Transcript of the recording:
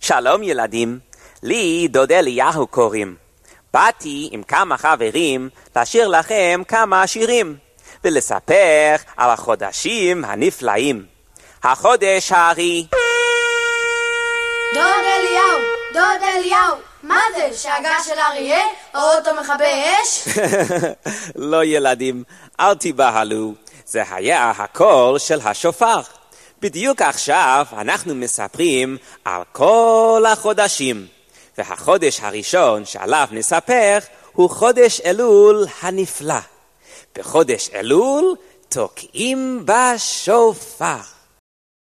שלום ילדים, לי דוד אליהו קוראים. באתי עם כמה חברים לשיר לכם כמה שירים ולספר על החודשים הנפלאים. החודש הארי. דוד אליהו, מה זה? שאגה של אריה? אוטו מכבי אש? לא ילדים, אל תיבהלו, זה היה הקול של השופר. בדיוק עכשיו אנחנו מספרים על כל החודשים, והחודש הראשון שעליו נספר הוא חודש אלול הנפלא. בחודש אלול תוקעים בשופר.